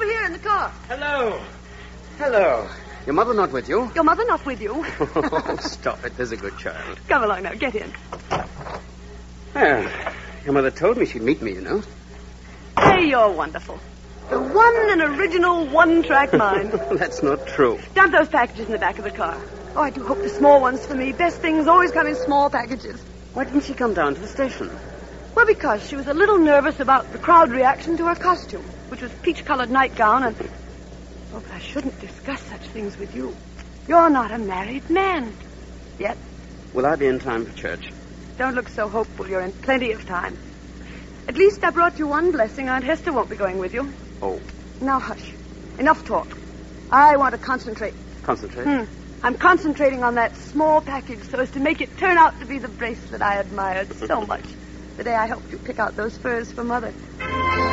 over here in the car. Hello. Hello. Your mother not with you? Your mother not with you? Oh, stop it. There's a good child. Come along now. Get in. Well, your mother told me she'd meet me, you know. Hey, you're wonderful. The one and original one-track mind. That's not true. Dump those packages in the back of the car. Oh, I do hope the small ones for me. Best things always come in small packages. Why didn't she come down to the station? Well, because she was a little nervous about the crowd reaction to her costume, which was peach-colored nightgown and... Oh, but I shouldn't discuss such things with you. You're not a married man. Yet. Will I be in time for church? Don't look so hopeful. You're in plenty of time. At least I brought you one blessing. Aunt Hester won't be going with you. Oh. Now, hush. Enough talk. I want to concentrate. Concentrate? I'm concentrating on that small package so as to make it turn out to be the bracelet I admired so much the day I helped you pick out those furs for Mother.